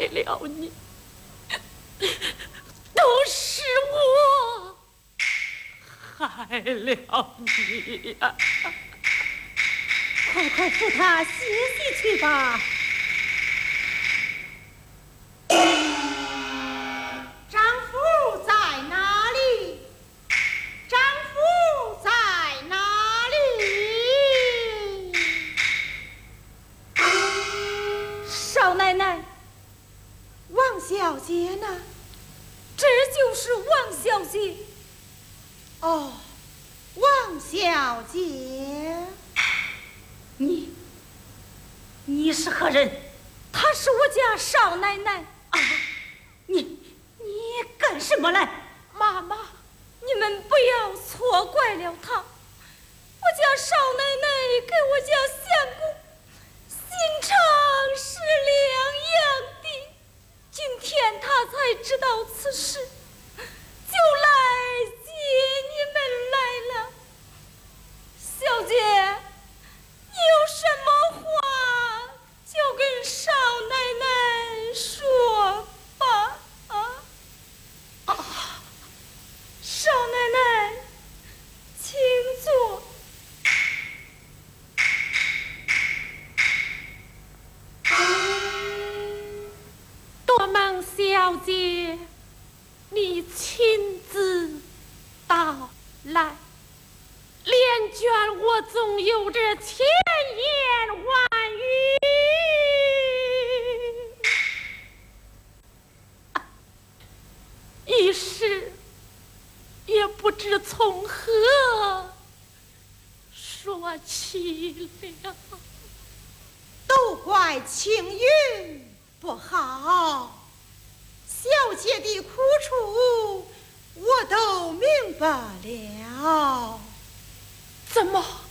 了你，都是我害了你呀！ 快扶他歇息去吧。丈夫在哪里？丈夫在哪里？ 少奶奶， 王小姐呢？ 这就是王小姐。 哦，王小姐， 你是何人？她是我家少奶奶。 啊，你干什么来？ 妈妈，你们不要错怪了她。我家少奶奶给我家相公心肠是两样的，今天她才知道此事，就来接你们来了。小姐，你有什么话就跟少奶奶说吧。少奶奶，请坐。 多蒙小姐，你亲自到来，连卷我总有着千言万语，一时也不知从何说起了。 都怪青云不好，小姐的苦楚我都明白了。 怎么